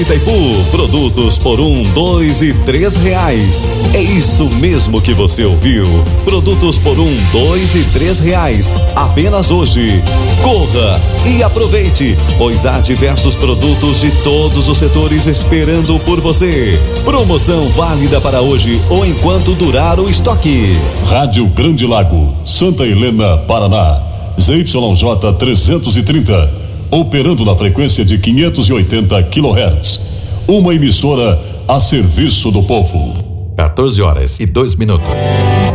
Itaipu, produtos por R$ 2 e R$ 3. É isso mesmo que você ouviu. Produtos por R$ 2 e R$ 3. Apenas hoje. Corra e aproveite, pois há diversos produtos de todos os setores esperando por você. Promoção válida para hoje ou enquanto durar o estoque. Rádio Grande Lago, Santa Helena, Paraná. ZYJ 330. Operando na frequência de 580 kHz. Uma emissora a serviço do povo. 14 horas e 2 minutos.